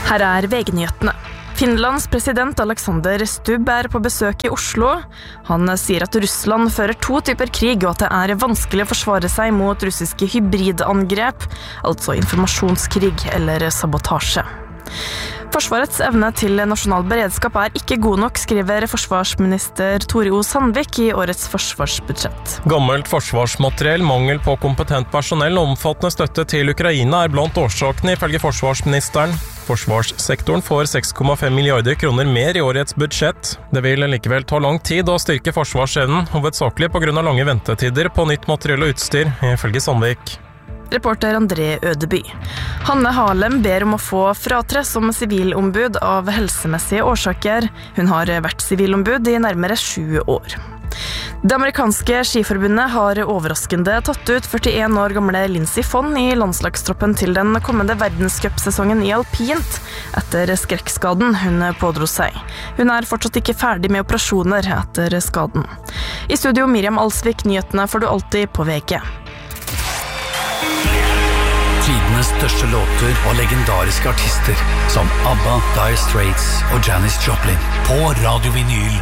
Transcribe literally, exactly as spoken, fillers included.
Her er V G-nyhetene. Finlands president Alexander Stubb er på besøk i Oslo. Han sier at Russland fører to typer krig, og at det er vanskelig å forsvare seg mot russiske hybridangrep, altså informasjonskrig eller sabotasje. Forsvarets evne til nasjonal beredskap er ikke god nok, skriver forsvarsminister Tore O. Sandvik i årets forsvarsbudsjett. Gammelt forsvarsmateriell, mangel på kompetent personell og omfattende støtte til Ukraina er blant årsakene, ifølge forsvarsministeren. Forsvarssektoren får seks komma fem milliarder kroner mer i årets budsjett. Det vil likevel ta lang tid å styrke forsvarsevnen, hovedsakelig på grunn av lange ventetider på nytt materiell og utstyr, ifølge Sandvik. Reporter André Ødeby. Hanne Harlem ber om å få fratre som sivilombud av helsemessige årsaker. Hun har vært sivilombud i nærmere sju år. Det amerikanske skiforbundet har overraskende tatt ut førtien år gamle Lindsey Vonn i landslagstroppen til den kommende verdenscupsesongen i alpint, etter skrekkskaden hun pådro seg. Hun er fortsatt ikke ferdig med operasjoner etter skaden. I studio Miriam Alsvik, nyhetene får du alltid på V G. Tidenes største låter og legendariske artister som ABBA, Dire Straits og Janis Joplin på Radio Vinyl.